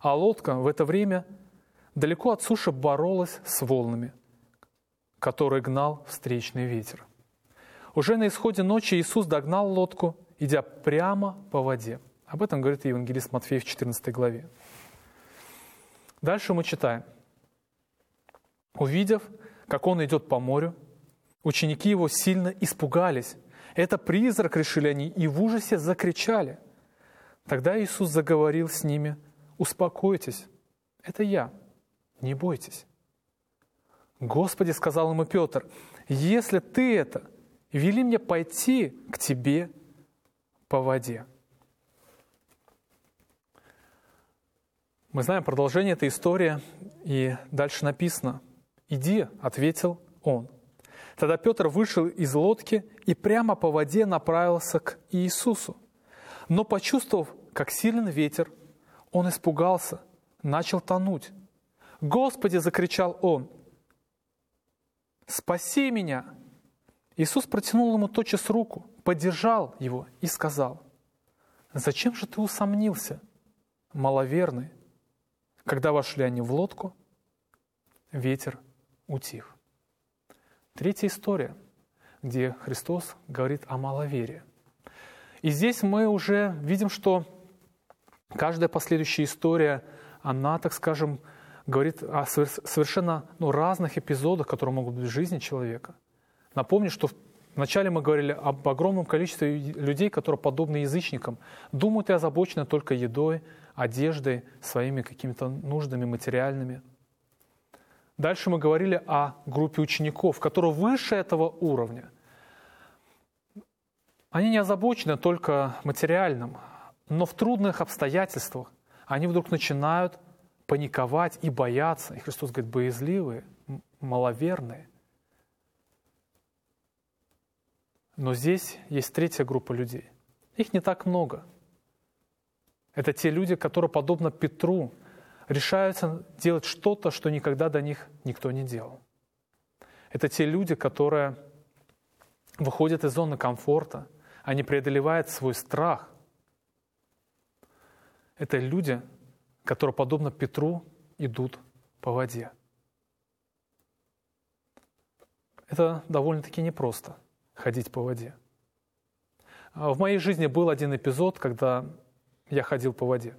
а лодка в это время далеко от суши боролась с волнами, которые гнал встречный ветер. Уже на исходе ночи Иисус догнал лодку, идя прямо по воде. Об этом говорит евангелист Матфей в 14 главе. Дальше мы читаем. Увидев, как он идет по морю, ученики его сильно испугались. Это призрак, решили они, и в ужасе закричали. Тогда Иисус заговорил с ними: «Успокойтесь, это я, не бойтесь». «Господи, — сказал ему Петр, — если ты это, вели мне пойти к тебе по воде». Мы знаем продолжение этой истории, и дальше написано: «Иди, — ответил он». Тогда Петр вышел из лодки и прямо по воде направился к Иисусу. Но, почувствовав, как силен ветер, он испугался, начал тонуть. «Господи! — закричал он, — спаси меня!» Иисус протянул ему тотчас руку, поддержал его и сказал: «Зачем же ты усомнился, маловерный?» Когда вошли они в лодку, ветер утих. Третья история, где Христос говорит о маловерии. И здесь мы уже видим, что каждая последующая история, она, так скажем, говорит о совершенно разных эпизодах, которые могут быть в жизни человека. Напомню, что вначале мы говорили об огромном количестве людей, которые подобны язычникам, думают и озабочены только едой, одеждой, своими какими-то нуждами материальными. Дальше мы говорили о группе учеников, которые выше этого уровня. Они не озабочены только материальным, но в трудных обстоятельствах они вдруг начинают паниковать и бояться. И Христос говорит: боязливые, маловерные. Но здесь есть третья группа людей. Их не так много. Это те люди, которые, подобно Петру, решаются делать что-то, что никогда до них никто не делал. Это те люди, которые выходят из зоны комфорта, они преодолевают свой страх. Это люди, которые, подобно Петру, идут по воде. Это довольно-таки непросто — ходить по воде. В моей жизни был один эпизод, когда я ходил по воде.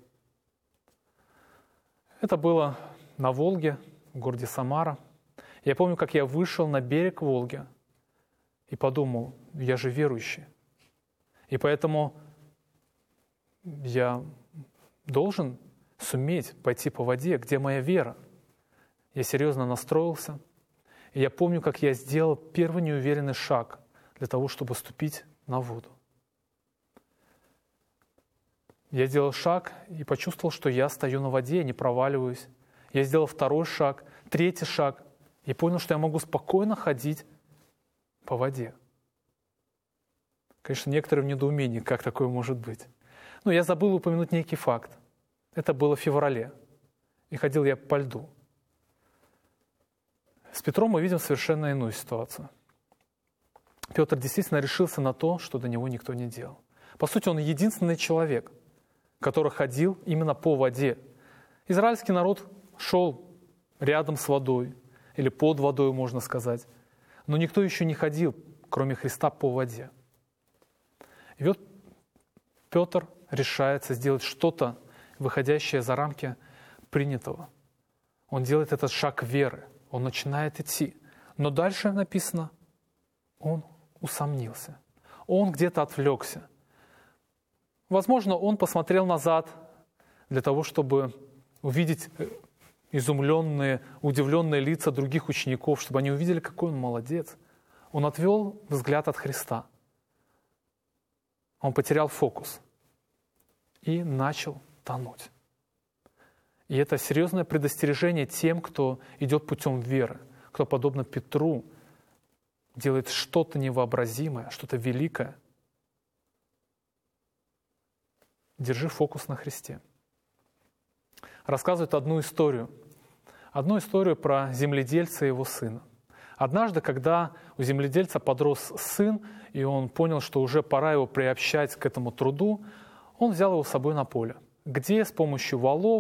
Это было на Волге, в городе Самара. Я помню, как я вышел на берег Волги и подумал: я же верующий. И поэтому я должен суметь пойти по воде, где моя вера. Я серьезно настроился. И я помню, как я сделал первый неуверенный шаг для того, чтобы ступить на воду. Я сделал шаг и почувствовал, что я стою на воде, не проваливаюсь. Я сделал второй шаг, третий шаг и понял, что я могу спокойно ходить по воде. Конечно, некоторые в недоумении, как такое может быть. Но я забыл упомянуть некий факт. Это было в феврале, и ходил я по льду. С Петром мы видим совершенно иную ситуацию. Петр действительно решился на то, что до него никто не делал. По сути, он единственный человек, который ходил именно по воде. Израильский народ шел рядом с водой, или под водой, можно сказать. Но никто еще не ходил, кроме Христа, по воде. И вот Петр решается сделать что-то, выходящее за рамки принятого. Он делает этот шаг веры, он начинает идти. Но дальше написано: он усомнился, он где-то отвлекся. Возможно, он посмотрел назад для того, чтобы увидеть изумленные, удивленные лица других учеников, чтобы они увидели, какой он молодец. Он отвел взгляд от Христа. Он потерял фокус и начал тонуть. И это серьезное предостережение тем, кто идет путем веры, кто, подобно Петру, делает что-то невообразимое, что-то великое. Держи фокус на Христе. Рассказывают одну историю про земледельца и его сына. Однажды, когда у земледельца подрос сын, и он понял, что уже пора его приобщать к этому труду, он взял его с собой на поле, где с помощью валов